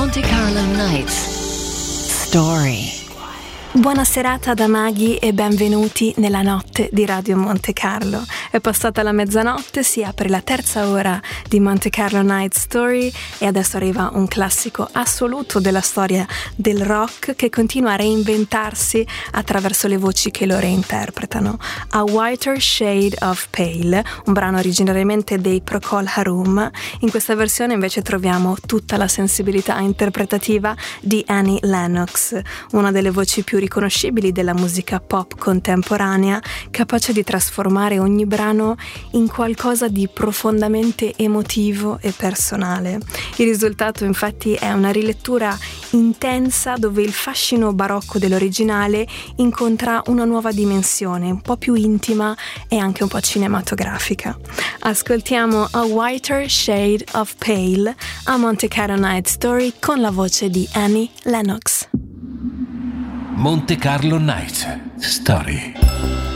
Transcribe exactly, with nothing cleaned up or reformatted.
Monte Carlo Nights Story. Buona serata da Maghi e benvenuti nella notte di Radio Monte Carlo. È passata la mezzanotte, si apre la terza ora di Monte Carlo Night Story e adesso arriva un classico assoluto della storia del rock che continua a reinventarsi attraverso le voci che lo reinterpretano. A Whiter Shade of Pale, un brano originariamente dei Procol Harum. In questa versione invece troviamo tutta la sensibilità interpretativa di Annie Lennox, una delle voci più riconoscibili della musica pop contemporanea, capace di trasformare ogni brano in qualcosa di profondamente emotivo e personale. Il risultato infatti è una rilettura intensa dove il fascino barocco dell'originale incontra una nuova dimensione, un po' più intima e anche un po' cinematografica. Ascoltiamo A Whiter Shade of Pale a Monte Carlo Night Story con la voce di Annie Lennox. Monte Carlo Night Story.